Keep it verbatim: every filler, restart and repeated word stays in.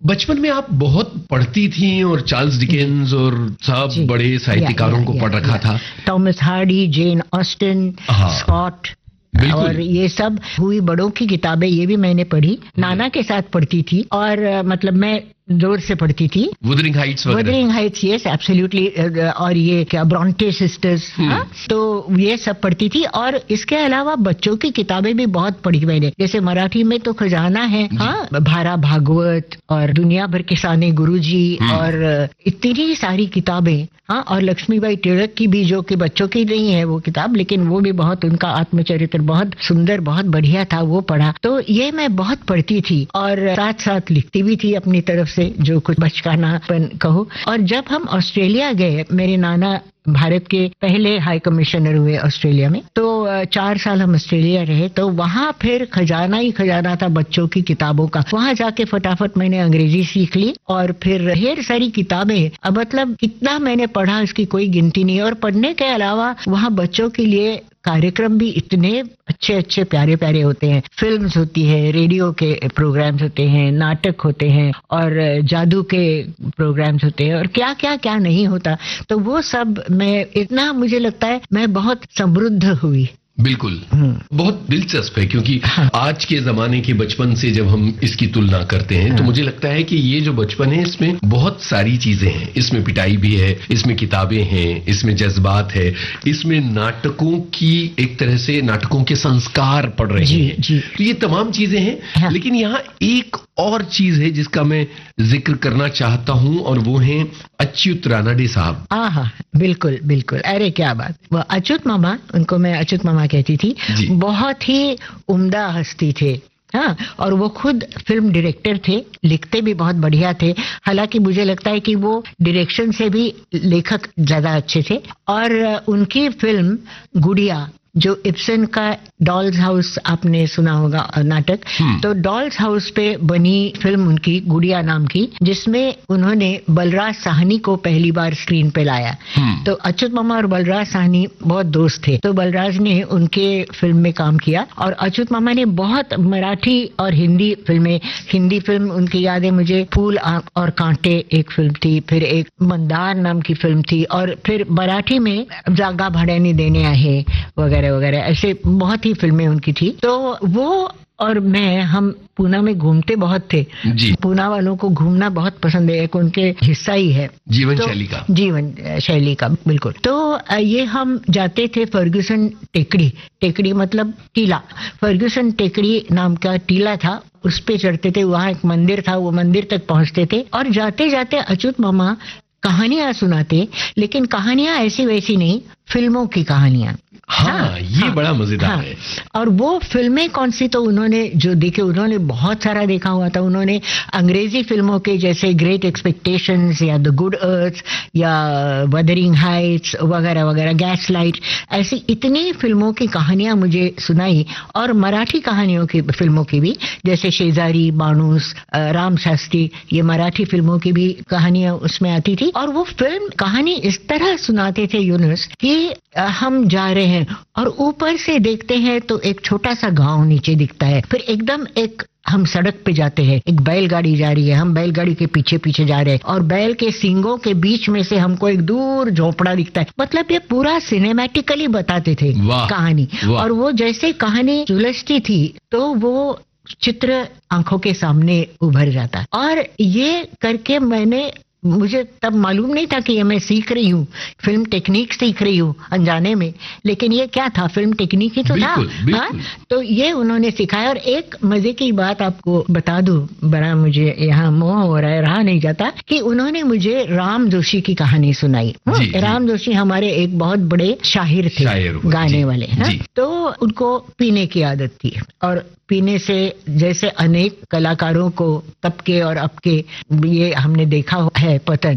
बचपन में आप बहुत पढ़ती थी और चार्ल्स डिकेंस और सब बड़े साहित्यकारों को पढ़ रखा था। Thomas Hardy, Jane Austen, Scott और ये सब हुई बड़ों की किताबें ये भी मैंने पढ़ी। नाना के साथ पढ़ती थी और मतलब मैं जोर से पढ़ती थी। वुदरिंग हाइट्स वगैरह। Wuthering Heights, yes absolutely. और ये क्या ब्रॉन्टे सिस्टर्स, तो ये सब पढ़ती थी। और इसके अलावा बच्चों की किताबें भी बहुत पढ़ी मैंने, जैसे मराठी में तो खजाना है, हाँ, भारा भागवत और दुनिया भर के साने गुरुजी और इतनी सारी किताबें, हाँ। और लक्ष्मीबाई टिळक की भी, जो कि बच्चों की नहीं है वो किताब, लेकिन वो भी बहुत, उनका आत्मचरित्र बहुत सुंदर, बहुत बढ़िया था, वो पढ़ा। तो ये मैं बहुत पढ़ती थी और साथ साथ लिखती भी थी अपनी तरफ से, जो कुछ बचकानापन कहो। और जब हम ऑस्ट्रेलिया गए, मेरे नाना भारत के पहले हाई कमिश्नर हुए ऑस्ट्रेलिया में, तो चार साल हम ऑस्ट्रेलिया रहे। तो वहाँ फिर खजाना ही खजाना था बच्चों की किताबों का। वहाँ जाके फटाफट मैंने अंग्रेजी सीख ली और फिर ढेर सारी किताबें, अब मतलब कितना मैंने पढ़ा इसकी कोई गिनती नहीं। और पढ़ने के अलावा वहाँ बच्चों के लिए कार्यक्रम भी इतने अच्छे अच्छे प्यारे प्यारे होते हैं। फिल्म्स होती है, रेडियो के प्रोग्राम्स होते हैं, नाटक होते हैं और जादू के प्रोग्राम्स होते हैं और क्या क्या क्या नहीं होता। तो वो सब मैं, इतना मुझे लगता है मैं बहुत समृद्ध हुई। बिल्कुल, बहुत दिलचस्प है, क्योंकि हाँ। आज के जमाने के बचपन से जब हम इसकी तुलना करते हैं, हाँ। तो मुझे लगता है कि ये जो बचपन है इसमें बहुत सारी चीजें हैं। इसमें पिटाई भी है, इसमें किताबें हैं, इसमें जज्बात है, इसमें नाटकों की, एक तरह से नाटकों के संस्कार पड़ रहे जी, हैं जी। तो ये तमाम चीजें हैं, हाँ। लेकिन यहाँ एक और चीज है जिसका मैं जिक्र करना चाहता हूं और वो है अच्युत रानडे साहब। हाँ, बिल्कुल बिल्कुल, अरे क्या बात। वो अच्युत मामा, उनको मैं अच्युत मामा कहती थी, बहुत ही उम्दा हस्ती थे, हाँ। और वो खुद फिल्म डायरेक्टर थे, लिखते भी बहुत बढ़िया थे। हालांकि मुझे लगता है कि वो डायरेक्शन से भी लेखक ज्यादा अच्छे थे। और उनकी फिल्म गुड़िया, जो इब्सन का डॉल्स हाउस आपने सुना होगा नाटक, तो डॉल्स हाउस पे बनी फिल्म उनकी गुड़िया नाम की, जिसमें उन्होंने बलराज साहनी को पहली बार स्क्रीन पे लाया। तो अच्युत मामा और बलराज साहनी बहुत दोस्त थे, तो बलराज ने उनके फिल्म में काम किया। और अच्युत मामा ने बहुत मराठी और हिंदी फिल्में, हिंदी फिल्म उनकी याद है मुझे, फूल आंख और कांटे एक फिल्म थी, फिर एक मंदार नाम की फिल्म थी, और फिर मराठी में जागा भाड्याने देणे आहे वगैरह वगैरह, ऐसे बहुत ही फिल्में उनकी थी। तो वो और मैं, हम पूना में घूमते बहुत थे जी। पूना वालों को घूमना बहुत पसंद है, एक उनके हिस्सा ही है जीवन तो, शैली का जीवन शैली का, बिल्कुल। तो ये हम जाते थे फर्ग्यूसन टेकड़ी, टेकड़ी मतलब टीला, फर्ग्यूसन टेकड़ी नाम का टीला था, उस पे चढ़ते थे। वहाँ एक मंदिर था, वो मंदिर तक पहुंचते थे और जाते जाते अच्युत मामा कहानियां सुनाते, लेकिन कहानियां ऐसी वैसी नहीं, फिल्मों की कहानियां। हाँ, हाँ, ये हाँ, बड़ा मजेदार हाँ, है। और वो फिल्में कौन सी, तो उन्होंने जो देखे, उन्होंने बहुत सारा देखा हुआ था। उन्होंने अंग्रेजी फिल्मों के जैसे ग्रेट एक्सपेक्टेशंस या द गुड अर्थ या वदरिंग हाइट्स वगैरह वगैरह, गैस लाइट, ऐसी इतनी फिल्मों की कहानियां मुझे सुनाई। और मराठी कहानियों की, फिल्मों की भी, जैसे शेजारी, बाणूस, राम शास्त्री, ये मराठी फिल्मों की भी कहानियां उसमें आती थी। और वो फिल्म कहानी इस तरह सुनाते थे यूनुस कि हम जा रहे हैं और ऊपर से देखते हैं तो एक छोटा सा गांव नीचे दिखता है, फिर एकदम एक हम सड़क पे जाते हैं, एक बैलगाड़ी जा रही है, हम बैलगाड़ी के पीछे पीछे जा रहे हैं और बैल के सींगों के बीच में से हमको एक दूर झोपड़ा दिखता है। मतलब ये पूरा सिनेमैटिकली बताते थे कहानी। और वो जैसे कहानी सुलझती थी तो वो चित्र आंखों के सामने उभर जाता। और ये करके मैंने, मुझे तब मालूम नहीं था कि ये मैं सीख रही हूँ, फिल्म टेक्निक सीख रही हूँ अनजाने में, लेकिन ये क्या था, फिल्म टेक्निक ही तो था। हाँ, तो ये उन्होंने सिखाया। और एक मजे की बात आपको बता दूं, बड़ा मुझे यहाँ मोह हो रहा है, रहा नहीं जाता, कि उन्होंने मुझे राम जोशी की कहानी सुनाई। जी, राम जोशी हमारे एक बहुत बड़े शाहिर थे, शायर गाने जी, वाले। हाँ? तो उनको पीने की आदत थी और पीने से, जैसे अनेक कलाकारों को तब के और अब के, ये हमने देखा है पतन।